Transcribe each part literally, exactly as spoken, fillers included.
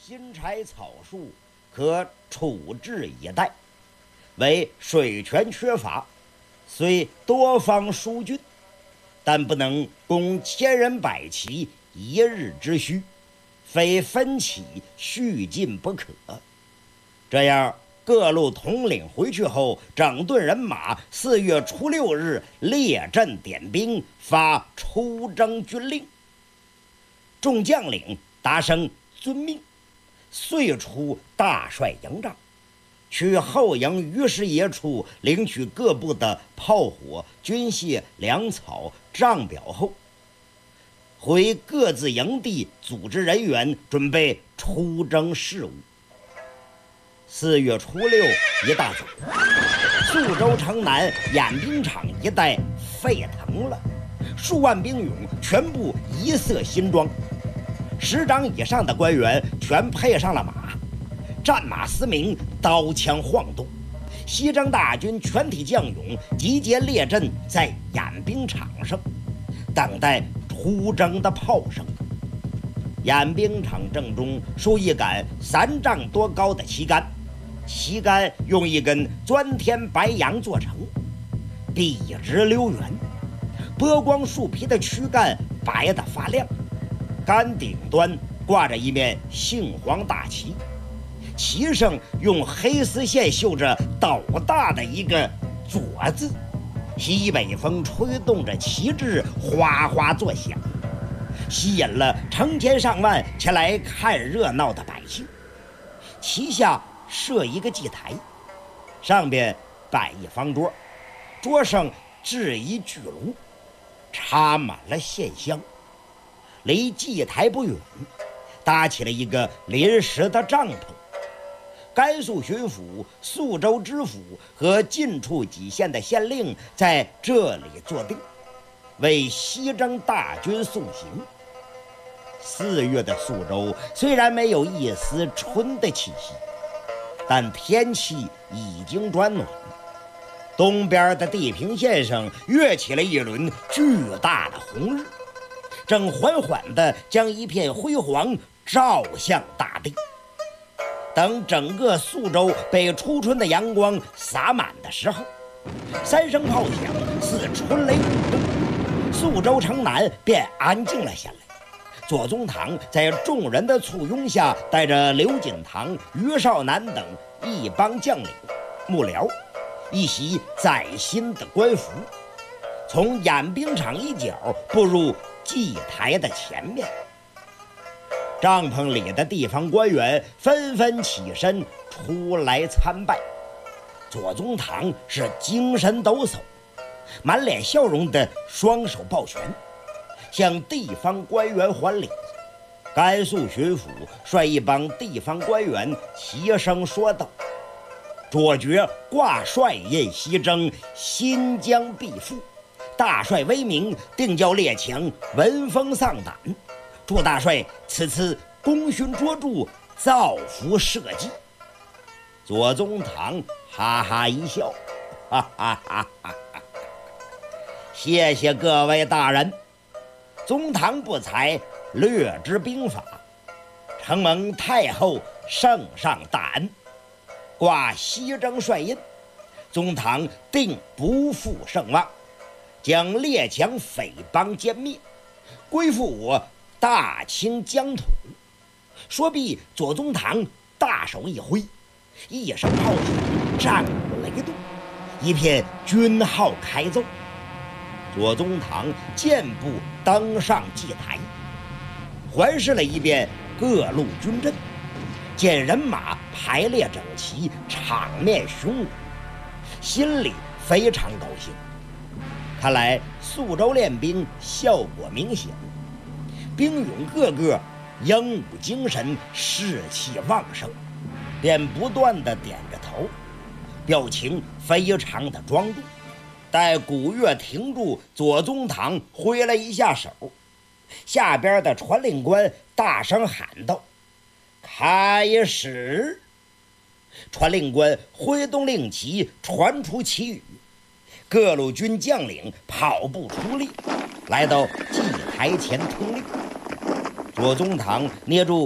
新柴草树可处置以待，为水泉缺乏，虽多方疏浚，但不能供千人百骑一日之需，非分起续进不可。这样各路统领回去后，整顿人马，四月初六日列阵点兵，发出征军令。众将领答声遵命，遂出大帅营帐，去后营于师爷处领取各部的炮火、军械、粮草、账表后，回各自营地组织人员，准备出征事务。四月初六一大早，宿州城南演兵场一带沸腾了，数万兵勇全部一色新装，十长以上的官员全配上了马，战马嘶鸣，刀枪晃动。西征大军全体将勇集结列阵在演兵场上，等待出征的炮声。演兵场正中竖一杆三丈多高的旗杆，旗杆用一根钻天白杨做成，笔直溜圆，波光树皮的躯干白得发亮，杆顶端挂着一面杏黄大旗，旗上用黑丝线绣着斗大的一个左字，西北风吹动着旗帜哗哗作响，吸引了成千上万前来看热闹的百姓。旗下设一个祭台，上边摆一方桌，桌上置一巨炉，插满了线香。离祭台不远，搭起了一个临时的帐篷。甘肃巡抚、宿州知府和近处几县的县令在这里坐定，为西征大军送行。四月的宿州虽然没有一丝春的气息，但天气已经转暖，东边的地平线上跃起了一轮巨大的红日，正缓缓地将一片辉煌照向大地。等整个宿州被初春的阳光洒满的时候，三声炮响似春雷鼓动，宿州城南便安静了下来。左宗棠在众人的簇拥下，带着刘锦堂、于少南等一帮将领、幕僚，一袭崭新的官服，从演兵场一角步入祭台的前面。帐篷里的地方官员纷纷起身出来参拜。左宗棠是精神抖擞，满脸笑容的双手抱拳，向地方官员还礼。甘肃巡抚率一帮地方官员齐声说道：“卓爵挂帅印西征，新疆必复。大帅威名，定叫列强闻风丧胆。祝大帅此次功勋卓著，造福社稷。”左宗棠哈哈一笑，哈哈哈哈哈！谢谢各位大人。宗棠不才，略知兵法，承蒙太后圣上大恩，挂西征帅印，宗棠定不负圣望，将列强匪帮歼灭，归附我大清疆土。说毕，左宗棠大手一挥，一声炮响，战鼓雷动，一片军号开奏。左宗棠健步登上祭台，环视了一遍各路军阵，见人马排列整齐，场面雄武，心里非常高兴。看来宿州练兵效果明显，兵勇个个英武精神，士气旺盛，便不断地点着头，表情非常的庄重。待鼓乐停住，左宗棠挥了一下手，下边的传令官大声喊道：“开始！”传令官挥动令旗，传出旗语，各路军将领跑步出列，来到祭台前听令。左宗棠捏住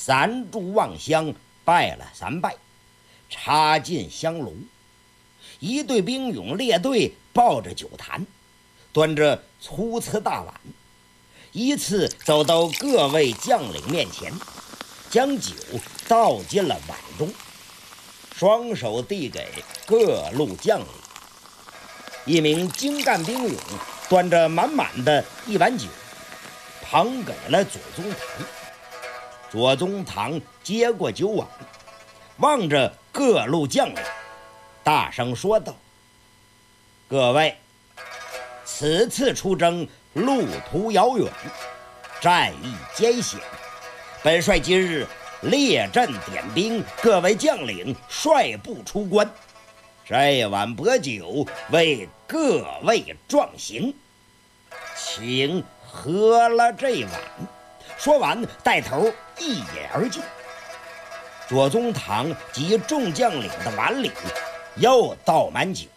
三炷望香，拜了三拜，插进香炉。一队兵勇列队抱着酒坛，端着粗瓷大碗，依次走到各位将领面前，将酒倒进了碗中，双手递给各路将领。一名精干兵勇端着满满的一碗酒，捧给了左宗棠。左宗棠接过酒碗，望着各路将领，大声说道：“各位，此次出征路途遥远，战役艰险，本帅今日列阵点兵，各位将领率部出关，这碗薄酒为各位壮行，请喝了这碗。”说完，带头一饮而尽。左宗棠及众将领的碗里又倒满酒，